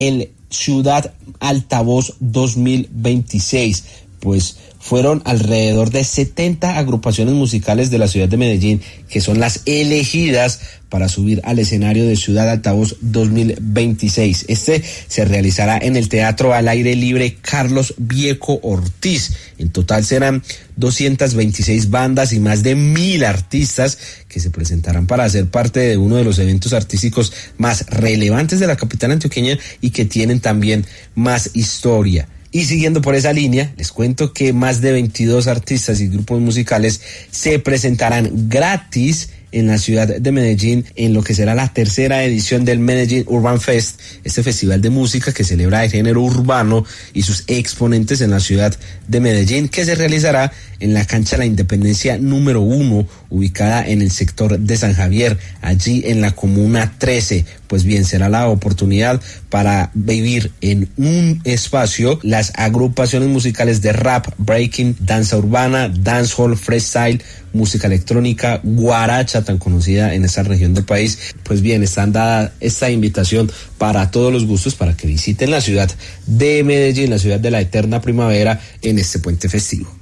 el Ciudad Altavoz 2026. Pues fueron alrededor de 70 agrupaciones musicales de la ciudad de Medellín que son las elegidas para subir al escenario de Ciudad Altavoz 2026. Este se realizará en el Teatro al Aire Libre Carlos Vieco Ortiz. En total serán 226 bandas y más de 1,000 artistas que se presentarán para hacer parte de uno de los eventos artísticos más relevantes de la capital antioqueña y que tienen también más historia. Y siguiendo por esa línea, les cuento que más de 22 artistas y grupos musicales se presentarán gratis en la ciudad de Medellín en lo que será la tercera edición del Medellín Urban Fest, este festival de música que celebra el género urbano y sus exponentes en la ciudad de Medellín, que se realizará en la cancha La Independencia número 1, ubicada en el sector de San Javier, allí en la comuna 13. Pues bien, será la oportunidad para vivir en un espacio las agrupaciones musicales de rap, breaking, danza urbana, dancehall, freestyle, música electrónica, guaracha, tan conocida en esta región del país. Pues bien, están dada esta invitación para todos los gustos para que visiten la ciudad de Medellín, la ciudad de la eterna primavera, en este puente festivo.